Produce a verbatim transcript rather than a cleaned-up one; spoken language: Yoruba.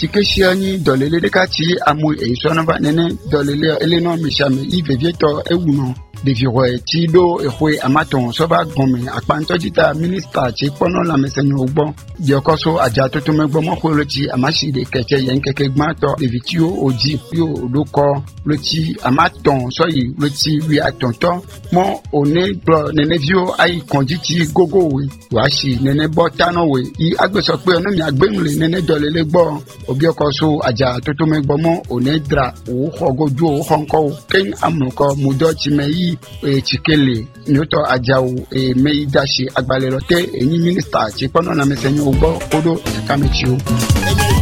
tikeshia ni dolele de kati amu e so na ba nene dolele eleno mishame i vevieto ewuno de viroe ti do ehwe amaton so ba gome apanto jita minister ti pono la mesenyo ogbo di okoso aja to to megbo mo ko lo ti amashi de keke yen keke gmato de vitio oji yo loko lo ti amaton so yi lo ti wi atonto mo one bro nene vio ai konjiti gogo we wa shi nene botano we i agbe so pe onu mi agbenule nene dolele gbo obi okoso aja to to megbo mo one dra o hogoju o honko ken amuko mudo ti meyi e chikele nyoto ajawo e meidashi agbalelo te eni minister ti pono na mesenyo ogbo odo kamechio.